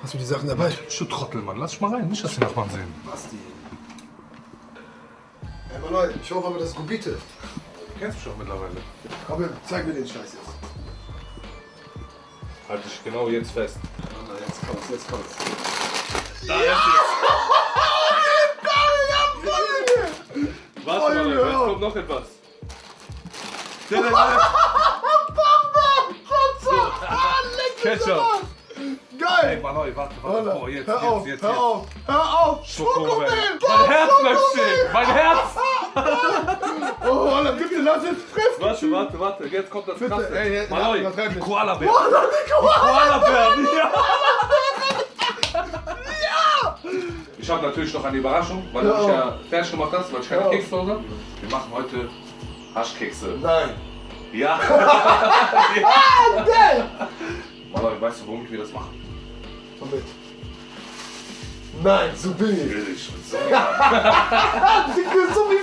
Hast du die Sachen dabei? Du Trottel, Mann. Lass dich mal rein. Nicht, dass die Nachbarn sehen. Was die? Hey, Mann, ich hoffe aber, das ist Gubite. Du kennst mich doch mittlerweile. Komm, zeig mir den Scheiß jetzt. Halt dich genau jetzt fest. Jetzt kommt's, jetzt kommt's. Da ist es. Was, Mann? Jetzt kommt noch etwas. Ketchup. Geil! Ey, Mann, warte. Oh, jetzt. Hör auf! Schokomel. Mein Herz bleibt stehen. Mein Herz. Oh, Alter, bitte lass es fressen! Warte. Jetzt kommt das Bitte, Krasse. ey, Mann, übertreib die nicht. Koala-Bären. Koala-Bären, ja. Ich habe natürlich noch eine Überraschung, weil du mich ja fertig gemacht hast, weil ich keine Kekse habe. Wir machen heute Haschkekse. Nein! Ja. Geil! Mann, weißt du, warum wir das machen? Komm mit. Nein, so billig. Billig. So. So wie